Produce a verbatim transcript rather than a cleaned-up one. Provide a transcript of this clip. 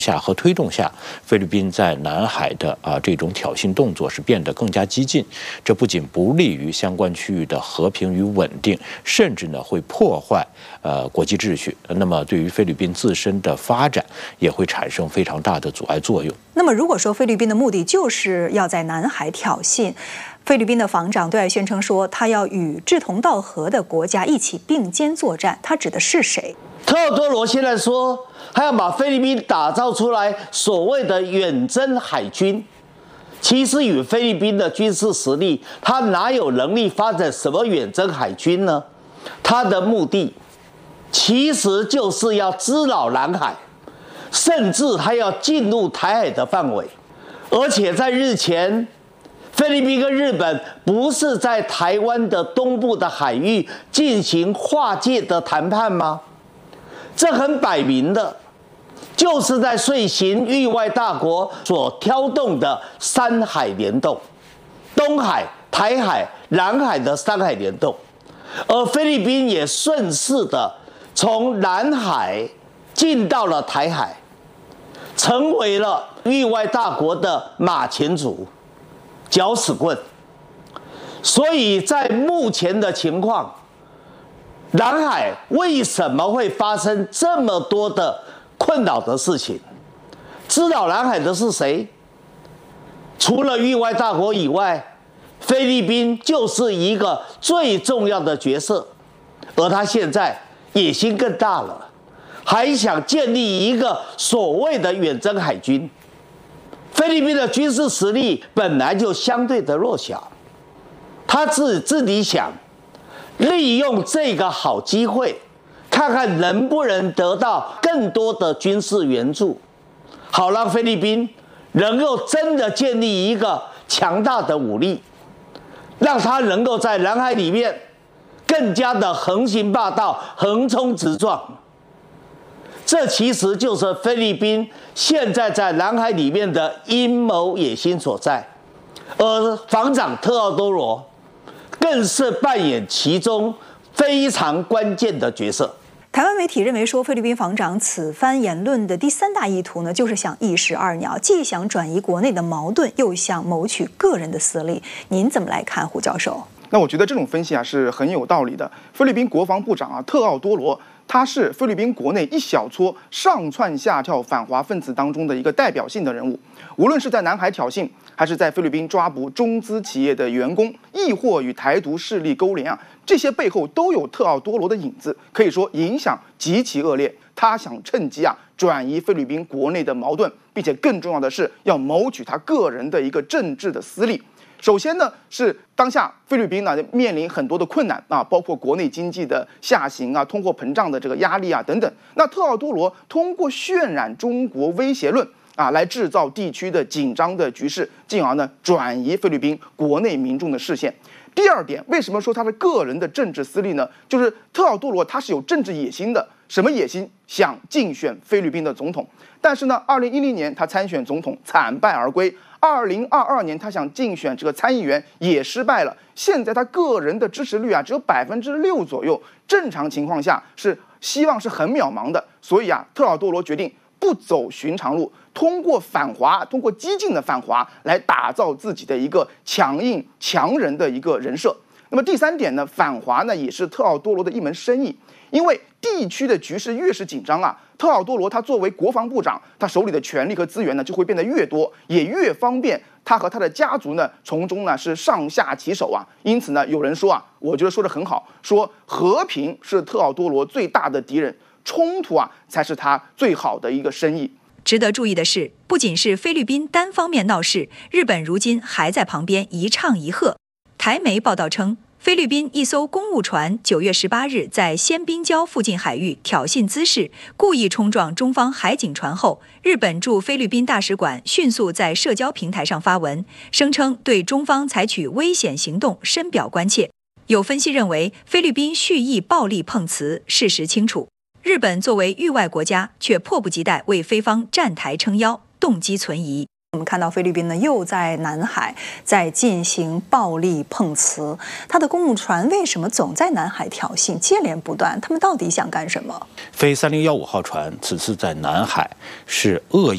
下和推动下，菲律宾在南海的啊这种挑衅动作是变得更加激进，这不仅不利于相关区域的和平与稳定，甚至呢会破坏呃国际秩序。那么对于菲律宾自身的发展也会产生非常大的阻碍作用。 那么如果说菲律宾的目的就是要在南海挑衅，菲律宾的防长对外宣称说，他要与志同道合的国家一起并肩作战，他指的是谁？ 特奥多罗现在说，他要把菲律宾打造出来所谓的远征海军。其实与菲律宾的军事实力，他哪有能力发展什么远征海军呢？他的目的其实就是要滋扰南海，甚至他要进入台海的范围。而且在日前，菲律宾跟日本不是在台湾的东部的海域进行划界的谈判吗？这很摆明的，就是在遂行域外大国所挑动的三海联动，东海、台海、南海的三海联动，而菲律宾也顺势的从南海进到了台海，成为了域外大国的马前卒、搅屎棍。所以在目前的情况，南海为什么会发生这么多的困扰的事情？知道南海的是谁？除了域外大国以外，菲律宾就是一个最重要的角色，而他现在野心更大了，还想建立一个所谓的远征海军。菲律宾的军事实力本来就相对的弱小，他自自己想利用这个好机会，看看能不能得到更多的军事援助，好让菲律宾能够真的建立一个强大的武力，让他能够在南海里面更加的横行霸道、横冲直撞。这其实就是菲律宾现在在南海里面的阴谋野心所在，而防长特奥多罗更是扮演其中非常关键的角色。 台湾媒体认为说，菲律宾防长此番言论的第三大意图呢，就是想一石二鸟，既想转移国内的矛盾，又想谋取个人的私利。您怎么来看，胡教授？ 那我觉得这种分析啊是很有道理的。菲律宾国防部长啊特奥多罗，他是菲律宾国内一小撮上蹿下跳反华分子当中的一个代表性的人物。无论是在南海挑衅，还是在菲律宾抓捕中资企业的员工，亦或与台独势力勾连啊，这些背后都有特奥多罗的影子，可以说影响极其恶劣。他想趁机啊转移菲律宾国内的矛盾，并且更重要的是要谋取他个人的一个政治的私利。首先呢，是当下菲律宾呢面临很多的困难啊，包括国内经济的下行啊、通货膨胀的这个压力啊等等。那特奥多罗通过渲染中国威胁论啊，来制造地区的紧张的局势，进而呢转移菲律宾国内民众的视线。第二点，为什么说他的个人的政治私利呢？就是特奥多罗他是有政治野心的。什么野心？想竞选菲律宾的总统。但是呢，二零一零年他参选总统惨败而归。二零二二年他想竞选这个参议员也失败了。现在他个人的支持率啊只有百分之六左右，正常情况下是希望是很渺茫的。所以啊，特奥多罗决定不走寻常路，通过反华，通过激进的反华来打造自己的一个强硬强人的一个人设。那么第三点呢，反华呢也是特奥多罗的一门生意。因为地区的局势越是紧张啊，特奥多罗他作为国防部长，他手里的权力和资源呢就会变得越多，也越方便他和他的家族呢从中呢是上下其手啊。因此呢，有人说啊，我觉得说得很好，说和平是特奥多罗最大的敌人，冲突啊才是他最好的一个生意。 值得注意的是，不仅是菲律宾单方面闹事，日本如今还在旁边一唱一和。台媒报道称，菲律宾一艘公务船九月十八日在仙滨礁附近海域挑衅滋事，故意冲撞中方海警船后，日本驻菲律宾大使馆迅速在社交平台上发文，声称对中方采取危险行动深表关切。有分析认为，菲律宾蓄意暴力碰瓷，事实清楚。日本作为域外国家，却迫不及待为菲方站台撑腰，动机存疑。我们看到菲律宾呢又在南海在进行暴力碰瓷，他的公务船为什么总在南海挑衅，接连不断？他们到底想干什么？ 菲三零幺五号船此次在南海是恶意